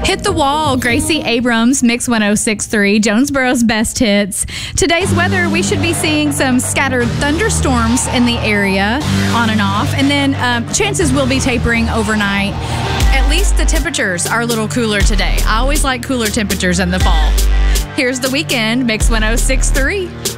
Hit the Wall, Gracie Abrams, Mix 106.3, Jonesboro's best hits. Today's weather, we should be seeing some scattered thunderstorms in the area on and off. And then chances will be tapering overnight. At least the temperatures are a little cooler today. I always like cooler temperatures in the fall. Here's The Weeknd, Mix 106.3.